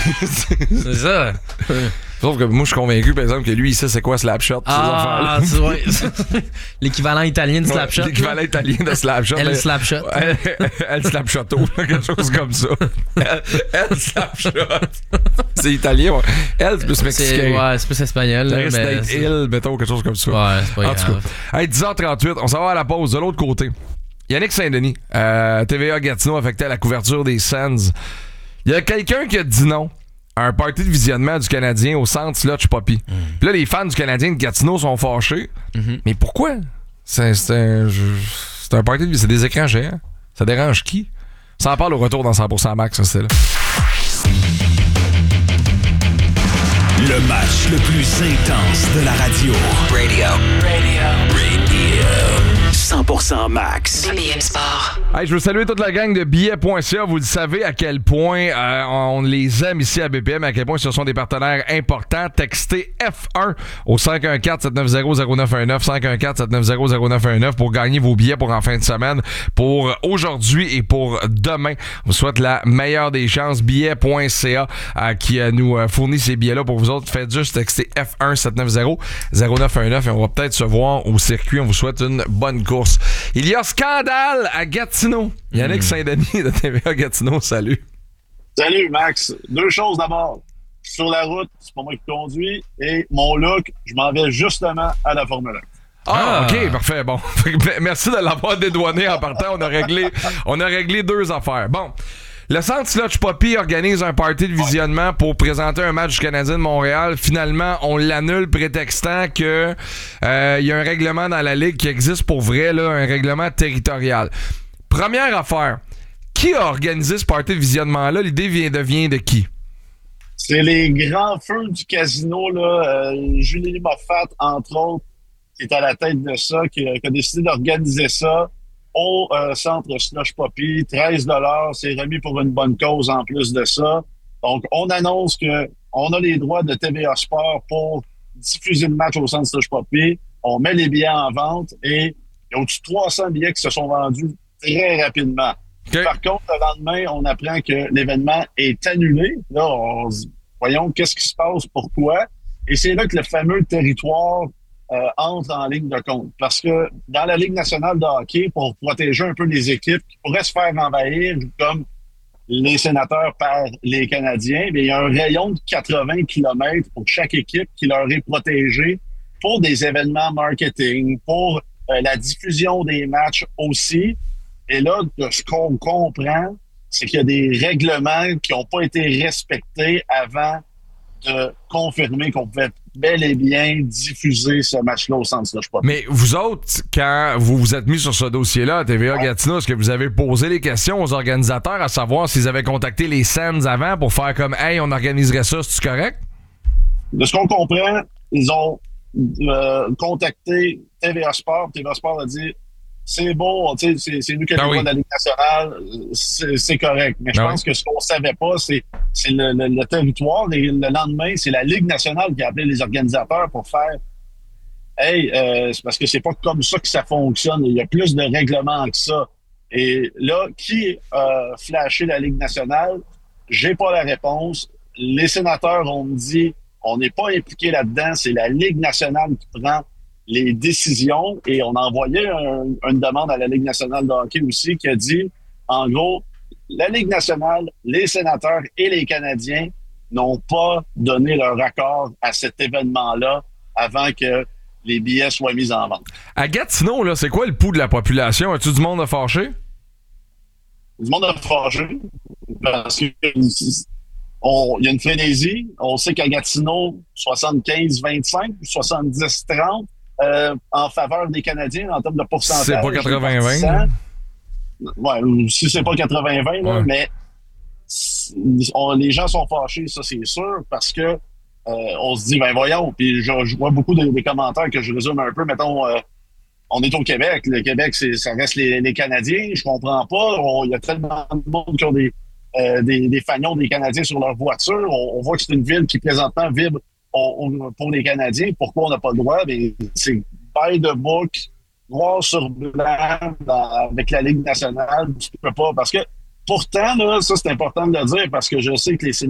C'est ça. Sauf que moi, je suis convaincu, par exemple, que lui, il sait c'est quoi Slapshot. Ah, c'est vrai. L'équivalent italien de Slapshot. L'équivalent italien de Slapshot. Elle Slapshot. Elle Slapshotto, quelque chose comme ça. Elle Slapshot. C'est italien. Elle, c'est plus mexicain. Ouais, c'est plus espagnol. Ça risque d'être il, mettons, quelque chose comme ça. Ouais, c'est pas en grave. tout cas, hey, 10h38, on s'en va à la pause. De l'autre côté, Yannick Saint-Denis, TVA Gatineau affecté à la couverture des Sens. Il y a quelqu'un qui a dit non à un party de visionnement du Canadien au centre Slotch Poppy. Puis là, les fans du Canadien de Gatineau sont fâchés. Mais pourquoi? C'est un party de... C'est des écrans géants. Ça dérange qui? Ça en parle au retour dans 100% Max, ça, c'est là. Le match le plus intense de la radio. Radio. 100% Max. BBM Sport. Hey, je veux saluer toute la gang de billets.ca. Vous le savez à quel point on les aime ici à BPM, à quel point ce sont des partenaires importants. Textez F1 au 514-790-0919, 514-790-0919 pour gagner vos billets pour en fin de semaine, pour aujourd'hui et pour demain. Je vous souhaite la meilleure des chances. Billets.ca qui nous fournit ces billets-là pour vous autres. Faites juste texter F1 790-0919 et on va peut-être se voir au circuit. On vous souhaite une bonne course. Il y a scandale à Gatineau. Yannick Saint-Denis de TVA Gatineau, salut. Salut Max. Deux choses d'abord. Sur la route, c'est pas moi qui conduis. Et mon look, je m'en vais justement à la Formule 1. Ah, OK, parfait. Bon, merci de l'avoir dédouané en partant. On a réglé deux affaires. Bon. Le Centre Slotch Poppy organise un party de visionnement pour présenter un match du Canadien de Montréal. Finalement, on l'annule prétextant que y a un règlement dans la Ligue qui existe pour vrai, là, un règlement territorial. Première affaire, qui a organisé ce party de visionnement-là? L'idée vient de qui? C'est les grands feux du casino, là. Julie Moffat, entre autres, qui est à la tête de ça, qui a décidé d'organiser ça au centre Slush Poppy. 13 $, c'est remis pour une bonne cause en plus de ça. Donc, on annonce que on a les droits de TVA Sport pour diffuser le match au centre Slush Poppy. On met les billets en vente et il y a au-dessus de 300 billets qui se sont vendus très rapidement. Okay. Par contre, le lendemain, on apprend que l'événement est annulé. Là, on se dit, voyons, qu'est-ce qui se passe, pourquoi? Et c'est là que le fameux territoire entre en ligne de compte. Parce que dans la Ligue nationale de hockey, pour protéger un peu les équipes qui pourraient se faire envahir, comme les Sénateurs par les Canadiens, bien, il y a un rayon de 80 km pour chaque équipe qui leur est protégé pour des événements marketing, pour la diffusion des matchs aussi. Et là, de ce qu'on comprend, c'est qu'il y a des règlements qui n'ont pas été respectés avant de confirmer qu'on pouvait bel et bien diffuser ce match-là au centre Slush Poppy. Mais vous autres, quand vous vous êtes mis sur ce dossier-là à TVA Gatineau, est-ce que vous avez posé les questions aux organisateurs à savoir s'ils avaient contacté les Sens avant pour faire comme « Hey, on organiserait ça, c'est-tu correct? » De ce qu'on comprend, ils ont contacté TVA Sport. TVA Sport a dit c'est beau, c'est nous qui avons de la Ligue nationale, c'est correct. Mais je pense que ce qu'on savait pas, c'est le territoire. Et le lendemain, c'est la Ligue nationale qui a appelé les organisateurs pour faire hey, c'est parce que c'est pas comme ça que ça fonctionne. Il y a plus de règlements que ça. Et là, qui a flashé la Ligue nationale? J'ai pas la réponse. Les sénateurs ont dit on n'est pas impliqué là-dedans, c'est la Ligue nationale qui prend les décisions, et on a envoyé une demande à la Ligue nationale de hockey aussi qui a dit, en gros, la Ligue nationale, les sénateurs et les Canadiens n'ont pas donné leur accord à cet événement-là avant que les billets soient mis en vente. À Gatineau, là, c'est quoi le pouls de la population? As-tu du monde à fâcher? Du monde à fâcher, parce que il y a une frénésie. On sait qu'à Gatineau, 75-25, 70-30, en faveur des Canadiens en termes de pourcentage. C'est pas 80-20? Ouais, si c'est pas 80-20, là, mais les gens sont fâchés, ça c'est sûr, parce que on se dit, ben voyons, puis je vois beaucoup des commentaires que je résume un peu, mettons, on est au Québec, le Québec, ça reste les Canadiens, je comprends pas, il y a tellement de monde qui ont des fanions des Canadiens sur leur voiture, on voit que c'est une ville qui présentement vibre pour les Canadiens. Pourquoi on n'a pas le droit? Mais c'est by the book, noir sur blanc, avec la Ligue nationale, tu peux pas. Parce que, pourtant, là, ça c'est important de le dire, parce que je sais que les